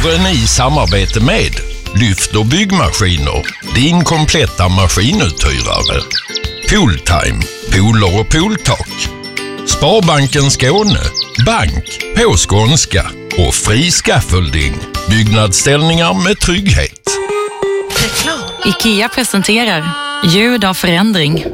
Våren i samarbete med Lyft och byggmaskiner, din kompletta maskinuthyrare. Pooltime, pooler och pooltak. Sparbanken Skåne, bank på skånska. Och fri scaffolding, byggnadsställningar med trygghet. IKEA presenterar ljud av förändring.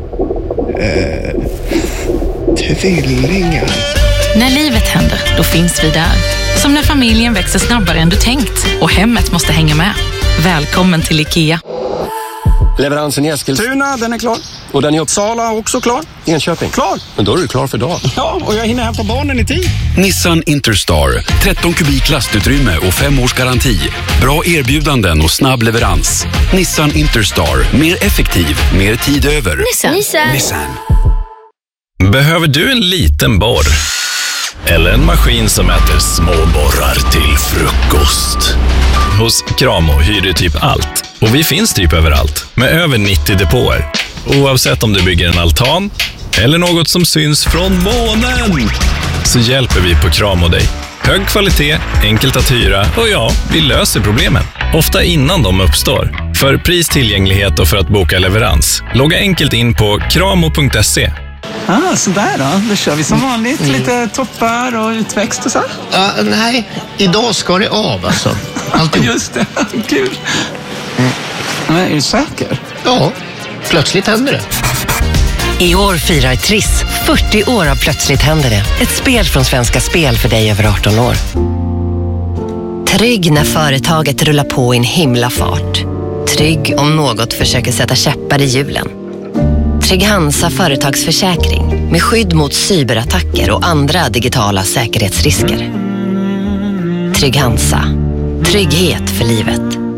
Tvillingar. När livet händer, då finns vi där. Som när familjen växer snabbare än du tänkt och hemmet måste hänga med. Välkommen till IKEA. Leveransen i Eskilstuna, den är klar. Och den i Uppsala också klar. Enköping, klar. Men då är du klar för dagen. Ja, och jag hinner hämta barnen i tid. Nissan Interstar. 13 kubik lastutrymme och 5 års garanti. Bra erbjudanden och snabb leverans. Nissan Interstar. Mer effektiv, mer tid över. Nissan. Behöver du en liten borr? Eller en maskin som äter små borrar till frukost? Hos Kramo hyr du typ allt. Och vi finns typ överallt. Med över 90 depåer. Oavsett om du bygger en altan eller något som syns från månen, så hjälper vi på Kramo dig. Hög kvalitet, enkelt att hyra och ja, vi löser problemen. Ofta innan de uppstår. För pris, tillgänglighet och för att boka leverans. Logga enkelt in på kramo.se. Sådär då. Då kör vi som vanligt. Lite toppar och utväxt och så. Nej, idag ska det av alltså. Just det, kul. Är du säker? Ja, plötsligt händer det. I år firar Triss 40 år av Plötsligt händer det. Ett spel från Svenska Spel för dig över 18 år. Trygg när företaget rullar på i en himla fart. Trygg om något försöker sätta käppar i hjulen. Trygg Hansa företagsförsäkring med skydd mot cyberattacker och andra digitala säkerhetsrisker. Trygg Hansa. Trygghet för livet.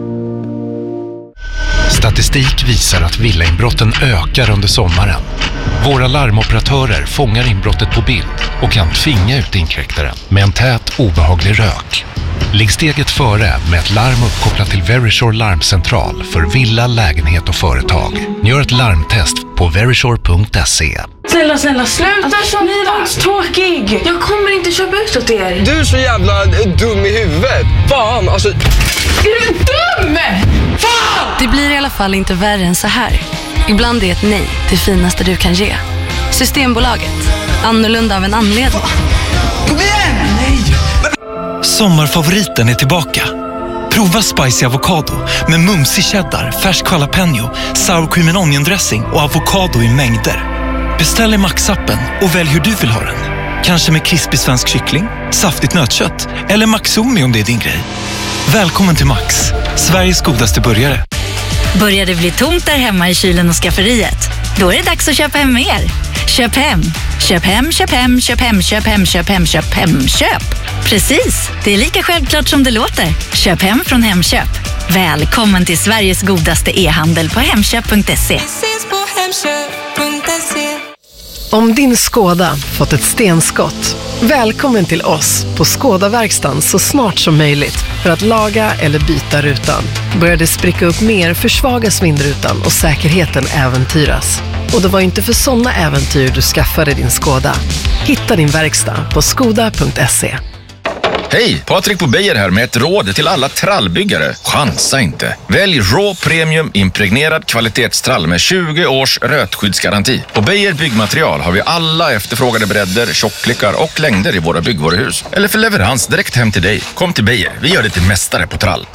Statistik visar att villainbrotten ökar under sommaren. Våra larmoperatörer fångar inbrottet på bild och kan tvinga ut inkräktaren med en tät, obehaglig rök. Ligg steget före med ett larm uppkopplat till Verisure larmcentral för villa, lägenhet och företag. Gör ett larmtest på verisure.se. Snälla, sluta så tråkig. Jag kommer inte köpa ut åt er. Du är så jävla dum i huvudet. Fan, alltså. Är du dum? Fan! Det blir i alla fall inte värre än så här. Ibland är ett nej det finaste du kan ge. Systembolaget. Annorlunda av en anledning. Kom igen! Nej! Sommarfavoriten är tillbaka. Prova spicy avokado med mumsig cheddar, färsk jalapeno, sour cream and onion dressing och avokado i mängder. Beställ i Max-appen och välj hur du vill ha den. Kanske med krispig svensk kyckling, saftigt nötkött eller Maxomi om det är din grej. Välkommen till Max, Sveriges godaste burgare. Börjar det bli tomt där hemma i kylen och skafferiet? Då är det dags att köpa hem mer. Köp hem. Köp hem, köp hem, köp hem, köp hem, köp hem, köp hem, köp. Precis, det är lika självklart som det låter. Köp hem från Hemköp. Välkommen till Sveriges godaste e-handel på hemköp.se. Om din Skoda fått ett stenskott, välkommen till oss på Skoda-verkstan så snart som möjligt för att laga eller byta rutan. Börjar det spricka upp mer, försvagas vindrutan och säkerheten äventyras. Och det var inte för sådana äventyr du skaffade din Skoda. Hitta din verkstad på skoda.se. Hej, Patrik på Beijer här med ett råd till alla trallbyggare. Chansa inte. Välj Raw Premium impregnerad kvalitetstrall med 20 års rötskyddsgaranti. På Beijer byggmaterial har vi alla efterfrågade bredder, tjocklekar och längder i våra byggvaruhus. Eller för leverans direkt hem till dig. Kom till Beijer, vi gör det till mästare på trall.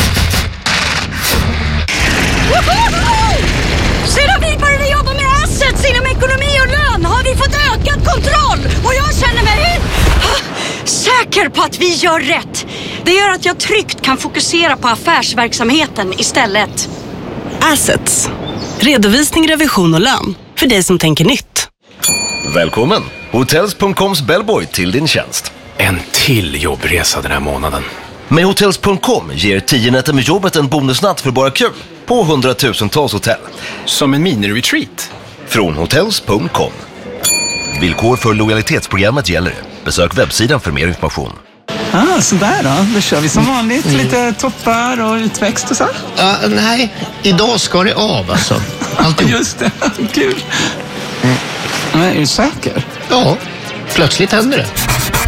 Sedan vi började jobba med assets inom ekonomi och lön har vi fått ökad kontroll. Och jag känner mig säker på att vi gör rätt. Det gör att jag tryggt kan fokusera på affärsverksamheten istället. Assets. Redovisning, revision och lön. För dig som tänker nytt. Välkommen. Hotels.coms bellboy till din tjänst. En till jobbresa den här månaden. Med Hotels.com ger 10 nätter med jobbet en bonusnatt för bara kul på 100,000-tals hotell. Som en mini-retreat. Från Hotels.com. Villkor för lojalitetsprogrammet gäller. Besök webbsidan för mer information. Sådär då. Då kör vi som vanligt. Lite toppar och utväxt och så. Nej, idag ska det av alltså. Just det, kul. Är du säker? Ja, plötsligt händer det.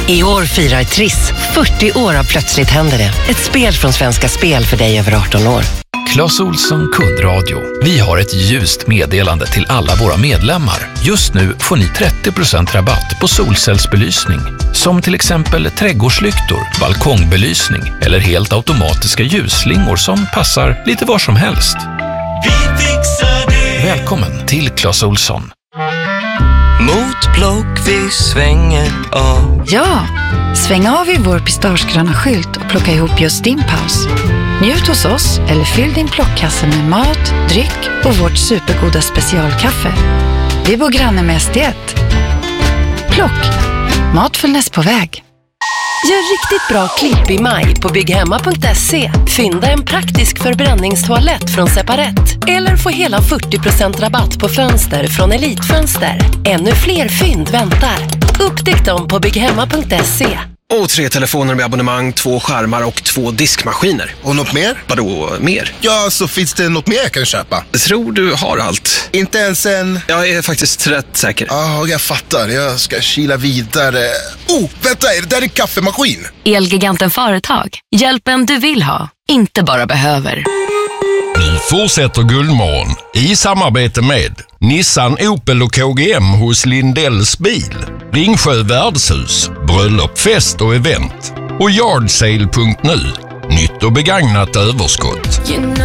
I år firar Triss 40 år av Plötsligt händer det. Ett spel från Svenska Spel för dig över 18 år. Clas Ohlson kundradio. Vi har ett ljust meddelande till alla våra medlemmar. Just nu får ni 30% rabatt på solcellsbelysning. Som till exempel trädgårdslyktor, balkongbelysning eller helt automatiska ljusslingor som passar lite var som helst. Vi fixar det. Välkommen till Clas Ohlson. Mot block vi svänger av. Ja, sväng av i vår pistagegröna skylt och plocka ihop just din paus. Njut hos oss eller fyll din plockkassa med mat, dryck och vårt supergoda specialkaffe. Vi bor granne med SD1. Plock, matfullnäs på väg. Gör riktigt bra klipp i maj på bygghemma.se. Fynda en praktisk förbränningstoalett från Separat. Eller få hela 40% rabatt på fönster från Elitfönster. Ännu fler fynd väntar. Upptäck dem på bygghemma.se. Och 3 telefoner med abonnemang, 2 skärmar och 2 diskmaskiner. Och något mer? Vadå mer? Ja, så finns det något mer jag kan köpa? Jag tror du har allt. Inte ens en... Jag är faktiskt rätt säker. Ja, jag fattar. Jag ska kila vidare. Oh, vänta, är det där en kaffemaskin? Elgiganten Företag. Hjälpen du vill ha, inte bara behöver. Nu fortsätter Guldmorgon i samarbete med Nissan, Opel och KGM hos Lindells bil, Ringsjö värdshus, bröllop, fest och event och yardsale.nu, nytt och begagnat överskott.